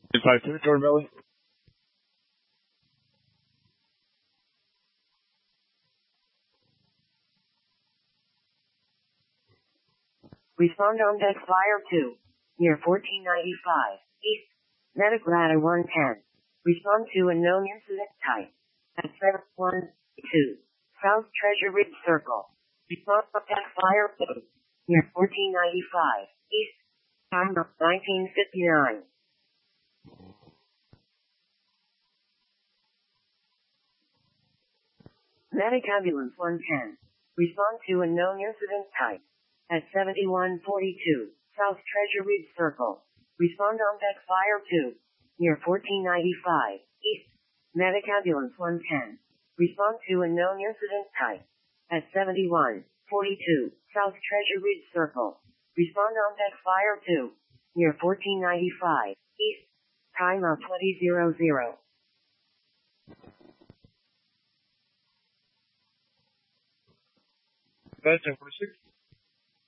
5-2, Jordan Belly. Respond on deck Fire 2, near 1495, East, Medic Ladder 110. Respond to unknown incident type. At 712, South Treasure Ridge Circle. Respond on deck Fire 2, near 1495, East, time of 1959. Medic Ambulance 110. Respond to unknown incident type. At 7142, South Treasure Ridge Circle. Respond on deck Fire 2, near 1495, East, Medic Ambulance 110. Respond to unknown incident type. At 7142, South Treasure Ridge Circle. Respond on deck Fire 2, near 1495, East, time of 2000. That's 10-46.